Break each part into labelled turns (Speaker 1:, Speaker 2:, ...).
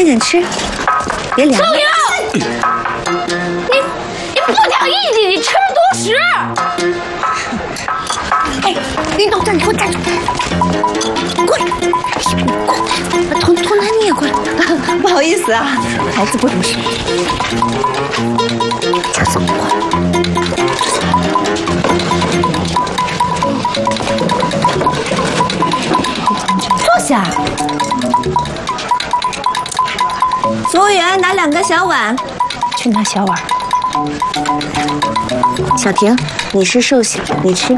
Speaker 1: 快点吃，别凉了。
Speaker 2: 周玲，你不讲义气，你吃多食。
Speaker 1: 哎，运动队，你给我站住！过来！童楠你也过来。不好意思啊，孩子不懂事。就这么过来。坐下。服务员，拿2个小碗。
Speaker 2: 去拿小碗。
Speaker 1: 小婷，你是寿星，你吃。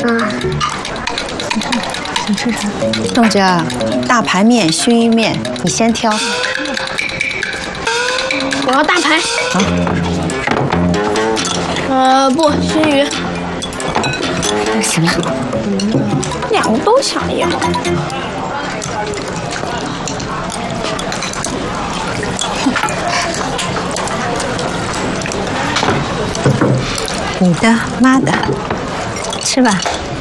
Speaker 2: 想吃啥？
Speaker 3: 东家，大排面、熏鱼面，你先挑。
Speaker 2: 我要大排。不，熏鱼。
Speaker 1: 行了
Speaker 2: 2个都想要。
Speaker 3: 你的，妈的，吃吧。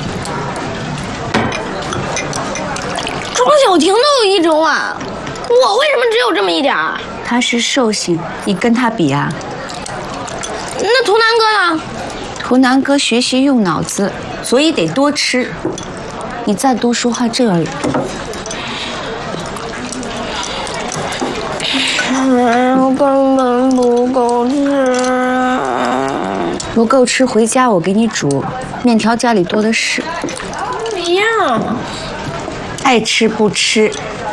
Speaker 2: 庄小婷都有1整碗，我为什么只有这么一点儿？
Speaker 1: 他是寿星，你跟他比啊？
Speaker 2: 那图南哥呢？
Speaker 1: 图南哥学习用脑子，所以得多吃。你再多说话，这样。
Speaker 2: 我根本不够吃。
Speaker 1: 不够吃，回家我给你煮，面条家里多的是。
Speaker 2: 不要。
Speaker 1: 爱吃不吃。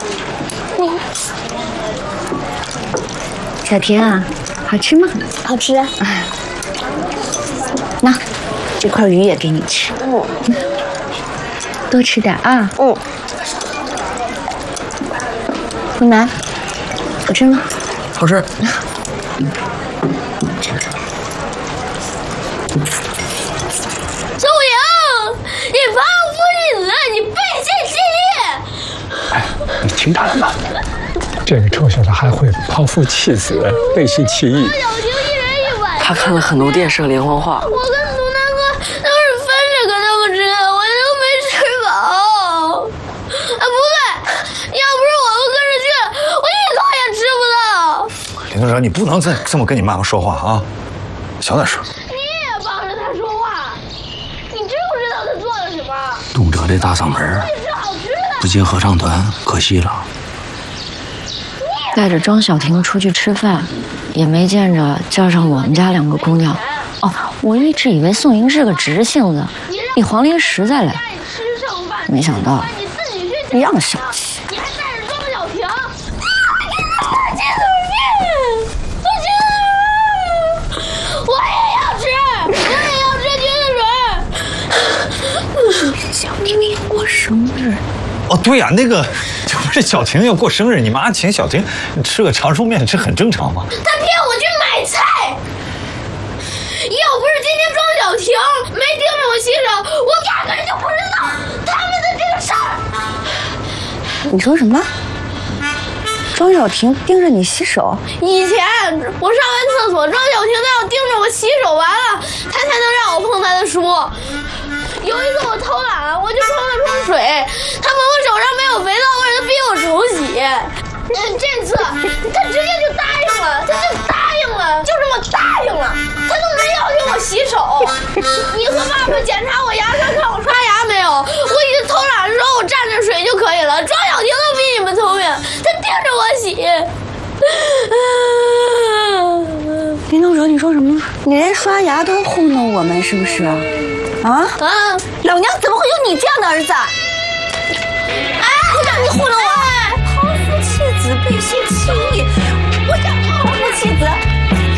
Speaker 1: 小婷啊，好吃吗？
Speaker 2: 好吃。
Speaker 1: 那这块鱼也给你吃。多吃点啊。图南，好吃吗？
Speaker 4: 好吃。
Speaker 2: 周莹，你发夫人了，你背信弃义。
Speaker 5: 哎，你听他的嘛。这个臭小子还会抛夫弃子、背信弃义。
Speaker 2: 小婷1人1碗。
Speaker 6: 他看了很多电视连环画。
Speaker 2: 我跟图南哥都是分着跟他们吃的，我都没吃饱。不对，要不是我们跟着去，我1口也吃不到。
Speaker 7: 林队长，你不能再这么跟你妈妈说话啊，小点声。
Speaker 2: 你也帮着他说话，你知不知道他做了什么？
Speaker 4: 东哲这大嗓门，不进合唱团可惜了。
Speaker 8: 带着庄小婷出去吃饭，也没见着叫上我们家2个姑娘。哦，我一直以为宋莹是个直性子，比黄连实在来，没想到一样小气。
Speaker 2: 你还带着庄小婷，我鸡腿面，我也要吃，
Speaker 1: 小婷也过生日。
Speaker 7: 哦，对呀，那个这不是小婷要过生日，你妈请小婷吃个长寿面，这很正常嘛。
Speaker 2: 他骗我去买菜，要不是今天庄小婷没盯着我洗手，我压根就不知道他们的这个事儿。
Speaker 1: 你说什么？庄小婷盯着你洗手？
Speaker 2: 以前我上完厕所，庄小婷都要盯着我洗手，完了她才能让我碰她的书。有一次我偷懒了，我就冲了冲水，她闻我手上没有肥皂味，她逼我重洗。这次她直接就答应了，她就答应了，就这么答应了，她都没要求我洗手。你和爸爸检查我牙刷，看我刷牙没有。我一直偷懒的时候，我蘸着水就可以了。庄小婷都比你们聪明，她盯着我洗。
Speaker 1: 林东哲，你说什么？你连刷牙都糊弄我们是不是？啊！老娘怎么会有你这样的儿子？哎，让你糊弄我！